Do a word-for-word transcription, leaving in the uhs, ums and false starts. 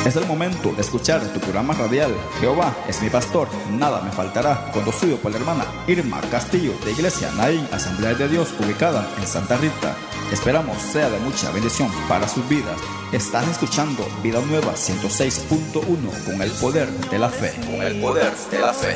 Es el momento de escuchar tu programa radial Jehová es mi pastor, nada me faltará, conducido por la hermana Irma Castillo de Iglesia Naín Asamblea de Dios, ubicada en Santa Rita. Esperamos sea de mucha bendición para sus vidas. Estás escuchando Vida Nueva ciento seis punto uno con el poder de la fe. Con el poder de la fe.